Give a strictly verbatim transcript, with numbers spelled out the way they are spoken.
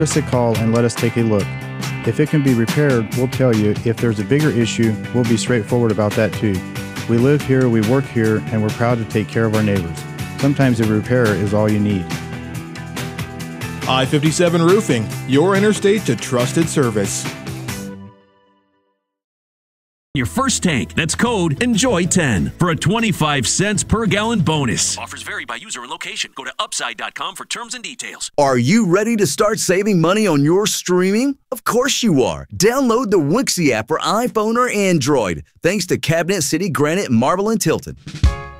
us a call and let us take a look. If it can be repaired, we'll tell you. If there's a bigger issue, we'll be straightforward about that too. We live here, we work here, and we're proud to take care of our neighbors. Sometimes a repair is all you need. I fifty-seven Roofing, your interstate to trusted service. Your first tank. That's code enjoy ten for a twenty-five cents per gallon bonus. Offers vary by user and location. Go to upside dot com for terms and details. Are you ready to start saving money on your streaming? Of course you are. Download the Wixie app for iPhone or Android. Thanks to Cabinet City, Granite, Marble, and Tilton.